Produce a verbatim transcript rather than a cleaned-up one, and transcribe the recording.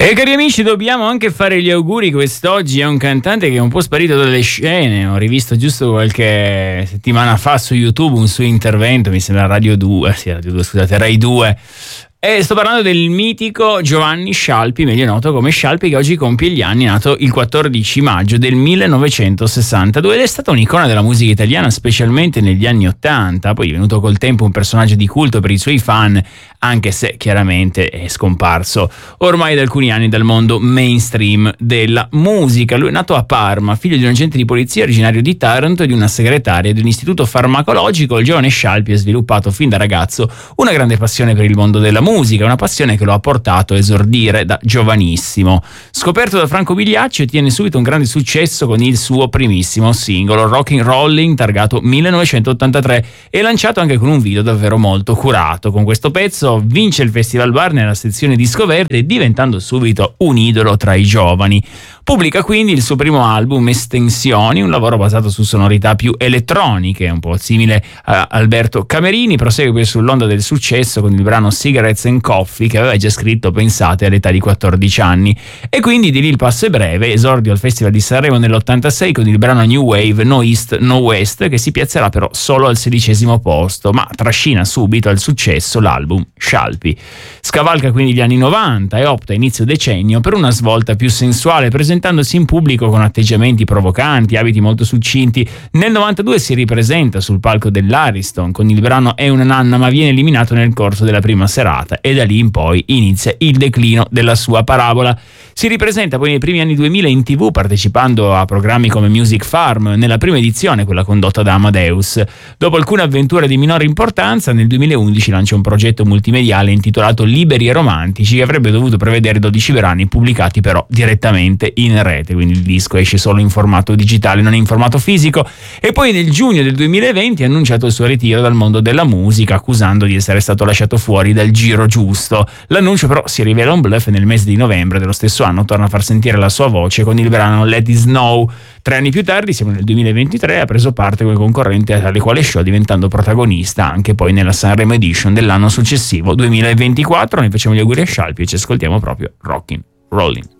E cari amici, dobbiamo anche fare gli auguri quest'oggi a un cantante che è un po' sparito dalle scene. Ho rivisto giusto qualche settimana fa su YouTube un suo intervento, mi sembra Radio due, sì, Radio due, scusate, Rai due. E sto parlando del mitico Giovanni Scialpi, meglio noto come Scialpi, che oggi compie gli anni, nato il quattordici maggio del millenovecentosessantadue ed è stata un'icona della musica italiana, specialmente negli anni ottanta. Poi è divenuto col tempo un personaggio di culto per i suoi fan, anche se chiaramente è scomparso ormai da alcuni anni dal mondo mainstream della musica. Lui è nato a Parma, figlio di un agente di polizia originario di Taranto e di una segretaria dell'istituto farmacologico. Il giovane Scialpi ha sviluppato fin da ragazzo una grande passione per il mondo della musica. Musica, una passione che lo ha portato a esordire da giovanissimo. Scoperto da Franco Vigliacci, ottiene subito un grande successo con il suo primissimo singolo, Rockin' Rollin', targato millenovecentottantatré, e lanciato anche con un video davvero molto curato. Con questo pezzo vince il Festival Bar nella sezione Disco Verde, diventando subito un idolo tra i giovani. Pubblica quindi il suo primo album, Estensioni, un lavoro basato su sonorità più elettroniche, un po' simile a Alberto Camerini. Prosegue poi sull'onda del successo con il brano Cigarettes and Coffee, che aveva già scritto, pensate, all'età di quattordici anni. E quindi di lì il passo è breve, esordio al Festival di Sanremo nell'ottantasei con il brano New Wave, No East, No West, che si piazzerà però solo al sedicesimo posto, ma trascina subito al successo l'album Scialpi. Scavalca quindi gli anni novanta e opta a inizio decennio per una svolta più sensuale, presentandosi in pubblico con atteggiamenti provocanti, abiti molto succinti. Nel novantadue si ripresenta sul palco dell'Ariston con il brano È una nanna, ma viene eliminato nel corso della prima serata, e da lì in poi inizia il declino della sua parabola. Si ripresenta poi nei primi anni duemila in tv, partecipando a programmi come Music Farm, nella prima edizione, quella condotta da Amadeus. Dopo alcune avventure di minore importanza, nel duemilaundici lancia un progetto multimediale intitolato Liberi e Romantici, che avrebbe dovuto prevedere dodici brani pubblicati però direttamente in rete, quindi il disco esce solo in formato digitale, non in formato fisico. E poi nel giugno del duemilaventi ha annunciato il suo ritiro dal mondo della musica, accusando di essere stato lasciato fuori dal giro giusto. L'annuncio però si rivela un bluff, e nel mese di novembre dello stesso anno torna a far sentire la sua voce con il brano Let It Snow. Tre anni più tardi, siamo nel duemilaventitré, ha preso parte come concorrente alle quale show, diventando protagonista anche poi nella Sanremo Edition dell'anno successivo, duemilaventiquattro. Noi facciamo gli auguri a Scialpi e ci ascoltiamo proprio Rockin' Rollin'.